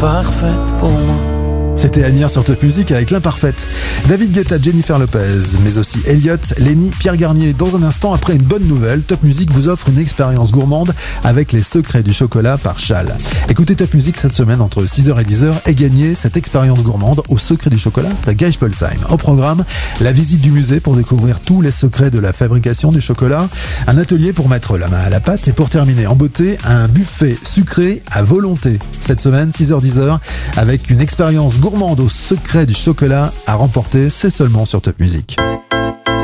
l'imparfaite pour moi. C'était Anir sur Top Music avec l'imparfaite. David Guetta, Jennifer Lopez, mais aussi Elliot, Lenny, Pierre Garnier. Dans un instant, après une bonne nouvelle, Top Music vous offre une expérience gourmande avec les secrets du chocolat par Châle. Écoutez Top Music cette semaine entre 6h et 10h et gagnez cette expérience gourmande au secret du chocolat, c'est à Geispolsheim. Au programme, la visite du musée pour découvrir tous les secrets de la fabrication du chocolat, un atelier pour mettre la main à la pâte et pour terminer en beauté, un buffet sucré à volonté. Cette semaine, 6h-10h, avec une expérience gourmande au secret du chocolat à remporter, c'est seulement sur Top Music.